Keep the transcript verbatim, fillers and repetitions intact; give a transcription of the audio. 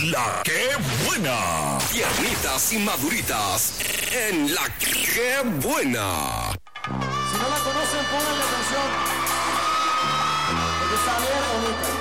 La que buena. Tiernitas y maduritas en La que buena. Si no la conocen, pónganle atención. Porque está bien bonita.